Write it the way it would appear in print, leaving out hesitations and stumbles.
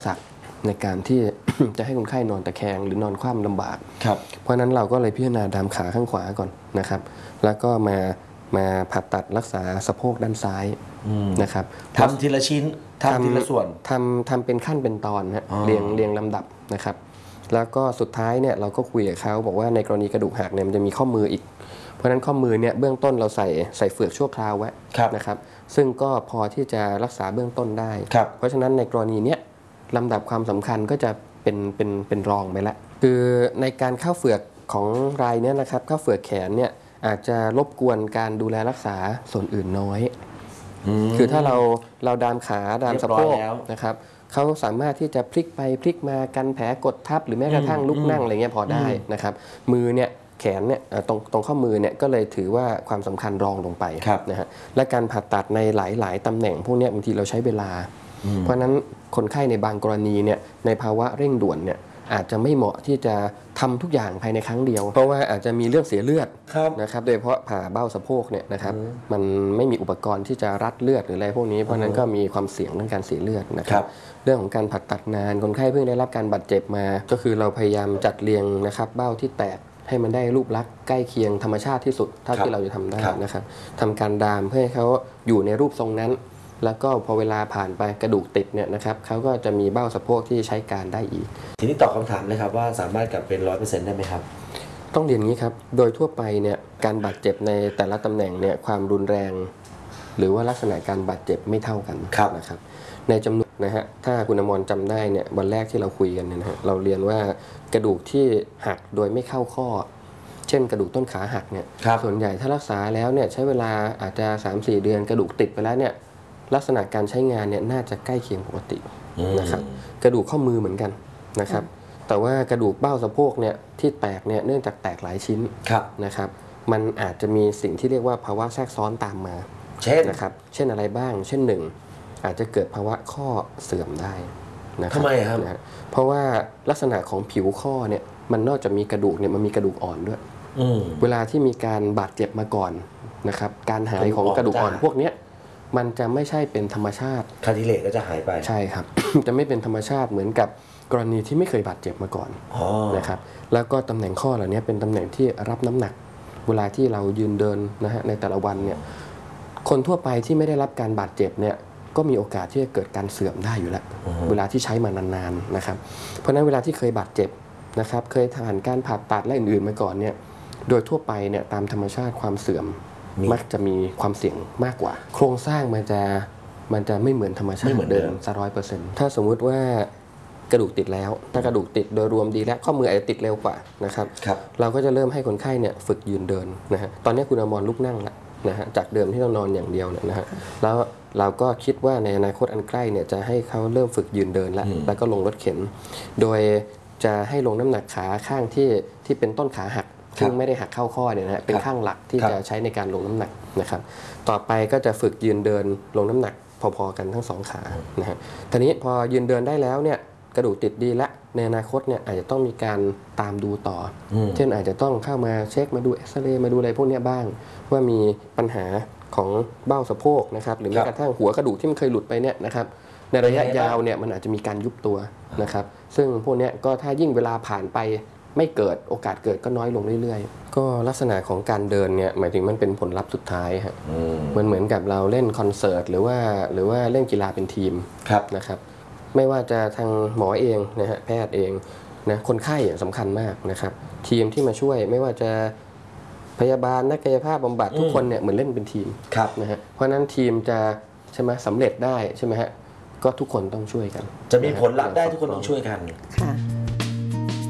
ศักดิ์ในการที่ จะให้คนไข้นอนตะแคงหรือนอนคว่ำลำบากครับเพราะนั้นเราก็เลยพิจารณาดามขาข้างขวาก่อนนะครับแล้วก็มาผ่าตัดรักษาสะโพกด้านซ้ายนะครับทำทีละชิ้นทำทีละส่วนทำเป็นขั้นเป็นตอนนะเรียงลำดับนะครับแล้วก็สุดท้ายเนี่ยเราก็คุยกับเขาบอกว่าในกรณีกระดูกหักเนี่ยมันจะมีข้อมืออีกเพราะฉะนั้นข้อมือเนี่ยเบื้องต้นเราใส่เฟือกชั่วคราวไว้นะครับซึ่งก็พอที่จะรักษาเบื้องต้นได้เพราะฉะนั้นในกรณีเนี้ยลำดับความสำคัญก็จะเป็นรองไปละคือในการเข้าเฟือกของรายเนี่ยนะครับเข้าเฟือกแขนเนี่ยอาจจะรบกวนการดูแลรักษาส่วนอื่นน้อยคือถ้าเราดามขาดามสะโพกนะครับเขาสามารถที่จะพลิกไปพลิกมากันแผลกดทับหรือแม้กระทั่งลุกนั่งอะไรเงี้ยพอได้นะครับมือเนี่ยแขนเนี่ยตรงข้อมือเนี่ยก็เลยถือว่าความสำคัญรองลงไปนะฮะและการผ่าตัดในหลายๆตำแหน่งพวกนี้บางทีเราใช้เวลาเพราะนั้นคนไข้ในบางกรณีเนี่ยในภาวะเร่งด่วนเนี่ยอาจจะไม่เหมาะที่จะทำทุกอย่างภายในครั้งเดียวเพราะว่าอาจจะมีเรื่องเสียเลือดนะครับโดยเฉพาะผ่าเบ้าสะโพกเนี่ยนะครับมันไม่มีอุปกรณ์ที่จะรัดเลือดหรืออะไรพวกนี้เพราะนั้นก็มีความเสี่ยงเรื่องการเสียเลือดนะครับเรื่องของการผ่าตัดนานคนไข้เพิ่งได้รับการบาดเจ็บมาก็คือเราพยายามจัดเรียงนะครับเบ้าที่แตกให้มันได้รูปลักษณ์ใกล้เคียงธรรมชาติที่สุดเท่าที่เราจะทำได้นะครับทำการดามเพื่อให้เขาอยู่ในรูปทรงนั้นแล้วก็พอเวลาผ่านไปกระดูกติดเนี่ยนะครับเขาก็จะมีเบ้าสะโพกที่ใช้การได้อีกทีนี้ตอบคำถามเลยครับว่าสามารถกลับเป็น 100% ได้ไหมครับต้องเรียนงี้ครับโดยทั่วไปเนี่ยการบาดเจ็บในแต่ละตำแหน่งเนี่ยความรุนแรงหรือว่าลักษณะการบาดเจ็บไม่เท่ากันนะครับในจำนวนนะฮะถ้าคุณอมรจำได้เนี่ยวันแรกที่เราคุยกันเนี่ยนะฮะเราเรียนว่ากระดูกที่หักโดยไม่เข้าข้อเช่นกระดูกต้นขาหักเนี่ยส่วนใหญ่ถ้ารักษาแล้วเนี่ยใช้เวลาอาจจะ 3-4 เดือนกระดูกติดไปแล้วเนี่ยลักษณะการใช้งานเนี่ยน่าจะใกล้เคียงปกตินะครับกระดูกข้อมือเหมือนกันนะครับแต่ว่ากระดูกเบ้าสะโพกเนี่ยที่แตกเนี่ยเนื่องจากแตกหลายชิ้นนะครับมันอาจจะมีสิ่งที่เรียกว่าภาวะแทรกซ้อนตามมานะครับเช่นอะไรบ้างเช่น1อาจจะเกิดภาวะข้อเสื่อมได้นะครับทำไมครับเพราะว่าลักษณะของผิวข้อเนี่ยมันนอกจากมีกระดูกเนี่ยมันมีกระดูกอ่อนด้วยเวลาที่มีการบาดเจ็บมาก่อนนะครับการหายของกระดูกอ่อนพวกนี้มันจะไม่ใช่เป็นธรรมชาติคาร์ทิเลจก็จะหายไปใช่ครับ จะไม่เป็นธรรมชาติเหมือนกับกรณีที่ไม่เคยบาดเจ็บมาก่อนนะครับแล้วก็ตำแหน่งข้อเหล่านี้เป็นตำแหน่งที่รับน้ำหนักเวลาที่เรายืนเดินนะฮะในแต่ละวันเนี่ยคนทั่วไปที่ไม่ได้รับการบาดเจ็บเนี่ยก็มีโอกาสที่จะเกิดการเสื่อมได้อยู่แล้วเวลาที่ใช้มานานๆนะครับเพราะฉะนั้นเวลาที่เคยบาดเจ็บนะครับเคยผ่านการผ่าตัดและอื่นๆมาก่อนเนี่ยโดยทั่วไปเนี่ยตามธรรมชาติความเสื่อมมักจะมีความเสี่ยงมากกว่าโครงสร้างมันจะไม่เหมือนธรรมชาติเดิมซะ100%ถ้าสมมุติว่ากระดูกติดแล้วถ้ากระดูกติดโดยรวมดีแล้วข้อมืออาจจะติดเร็วกว่านะครับเราก็จะเริ่มให้คนไข้เนี่ยฝึกยืนเดินนะฮะตอนนี้คุณอมรลุกนั่งแล้วนะฮะจากเดิมที่เรานอนอย่างเดียวนะฮะแล้วเราก็คิดว่าในอนาคตอันใกล้เนี่ยจะให้เขาเริ่มฝึกยืนเดินแล้วก็ลงรถเข็นโดยจะให้ลงน้ำหนักขาข้างที่เป็นต้นขาหักซึ่งไม่ได้หักเข้าข้อเนี่ยนะเป็นข้างหลักที่จะใช้ในการลงน้ำหนักนะครับต่อไปก็จะฝึกยืนเดินลงน้ำหนักพอๆกันทั้ง2ขานะฮะทีนี้พอยืนเดินได้แล้วเนี่ยกระดูกติดดีและในอนาคตเนี่ยอาจจะต้องมีการตามดูต่อเช่นอาจจะต้องเข้ามาเช็คมาดูเอ็กซเรย์มาดูอะไรพวกนี้บ้างว่ามีปัญหาของเบ้าสะโพกนะครับหรือแม้กระทั่งหัวกระดูกที่มันเคยหลุดไปเนี่ยนะครับในระยะยาวเนี่ยมันอาจจะมีการยุบตัวนะครับซึ่งพวกนี้ก็ถ้ายิ่งเวลาผ่านไปไม่เกิดโอกาสเกิดก็น้อยลงเรื่อยๆก็ลักษณะของการเดินเนี่ยหมายถึงมันเป็นผลลัพธ์สุดท้ายฮะมันเหมือนกับเราเล่นคอนเสิร์ตหรือว่าเล่นกีฬาเป็นทีมนะครับไม่ว่าจะทางหมอเองนะฮะแพทย์เองนะคนไข้สำคัญมากนะครับทีมที่มาช่วยไม่ว่าจะพยาบาลนักกายภาพบำบัดทุกคนเนี่ยเหมือนเล่นเป็นทีมนะฮะเพราะนั้นทีมจะใช่ไหมสำเร็จได้ใช่ไหมฮะก็ทุกคนต้องช่วยกันจะมีผลลัพธ์ได้ทุกคนต้องช่วยกันค่ะ